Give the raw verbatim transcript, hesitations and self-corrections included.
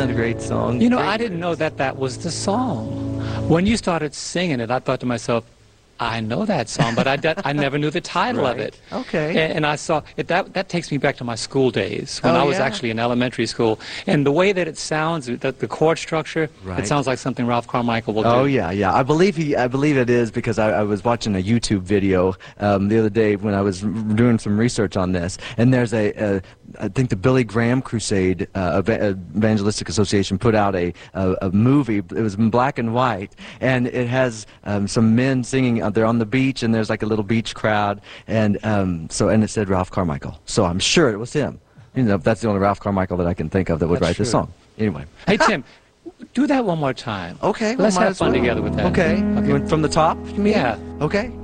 a great song? You know, I didn't know that that was the song. When you started singing it, I thought to myself, I know that song, but I, I never knew the title right. of it. Okay. And, and I saw it. That that takes me back to my school days when oh, I was yeah? actually in elementary school. And the way that it sounds, the, the chord structure, right. it sounds like something Ralph Carmichael will do. Oh yeah, yeah. I believe he. I believe it is because I, I was watching a YouTube video um, the other day when I was doing some research on this, and there's a. a I think the Billy Graham Crusade uh, Evangelistic Association put out a, a a movie. It was in black and white, and it has um, some men singing. Uh, they're on the beach, and there's like a little beach crowd, and um, so and it said Ralph Carmichael. So I'm sure it was him. You know, that's the only Ralph Carmichael that I can think of that would that's write true. this song. Anyway. Hey Tim, do that one more time. Okay. Well, Let's have as fun well. together with that. Okay. Okay. You went from the top? You mean? Yeah. Okay.